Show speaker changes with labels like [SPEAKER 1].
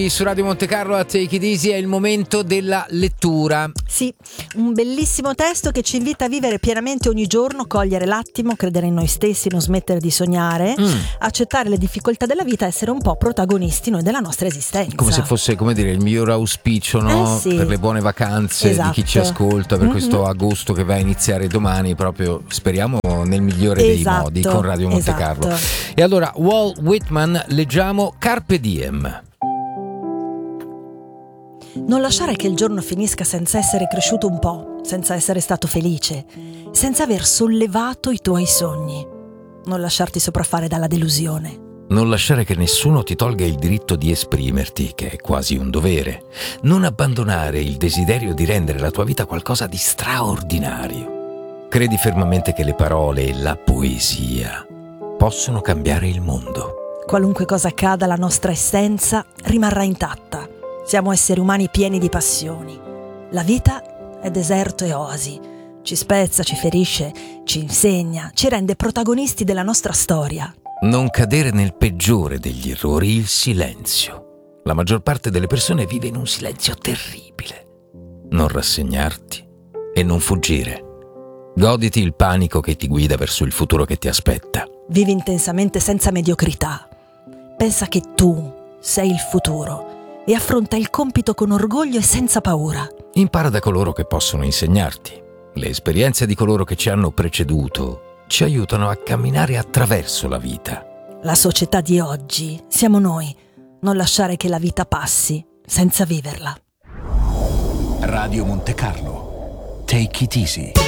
[SPEAKER 1] Su Radio Monte Carlo a Take It Easy è il momento della lettura.
[SPEAKER 2] Sì, un bellissimo testo che ci invita a vivere pienamente ogni giorno, cogliere l'attimo, credere in noi stessi, non smettere di sognare, accettare le difficoltà della vita, essere un po' protagonisti noi della nostra esistenza.
[SPEAKER 1] Come se fosse, come dire, il miglior auspicio, no?
[SPEAKER 2] Sì.
[SPEAKER 1] Per le buone vacanze di chi ci ascolta, per questo agosto che va a iniziare domani, proprio speriamo nel migliore dei modi con Radio Monte Carlo. E allora, Walt Whitman, leggiamo Carpe Diem.
[SPEAKER 2] Non lasciare che il giorno finisca senza essere cresciuto un po', senza essere stato felice, senza aver sollevato i tuoi sogni. Non lasciarti sopraffare dalla delusione.
[SPEAKER 1] Non lasciare che nessuno ti tolga il diritto di esprimerti, che è quasi un dovere. Non abbandonare il desiderio di rendere la tua vita qualcosa di straordinario. Credi fermamente che le parole e la poesia possono cambiare il mondo.
[SPEAKER 2] Qualunque cosa accada, la nostra essenza rimarrà intatta. Siamo esseri umani pieni di passioni. La vita è deserto e oasi. Ci spezza, ci ferisce, ci insegna, ci rende protagonisti della nostra storia.
[SPEAKER 1] Non cadere nel peggiore degli errori, il silenzio. La maggior parte delle persone vive in un silenzio terribile. Non rassegnarti e non fuggire. Goditi il panico che ti guida verso il futuro che ti aspetta.
[SPEAKER 2] Vivi intensamente senza mediocrità. Pensa che tu sei il futuro e affronta il compito con orgoglio e senza paura.
[SPEAKER 1] Impara da coloro che possono insegnarti. Le esperienze di coloro che ci hanno preceduto ci aiutano a camminare attraverso la vita.
[SPEAKER 2] La società di oggi siamo noi. Non lasciare che la vita passi senza viverla.
[SPEAKER 3] Radio Monte Carlo. Take it easy.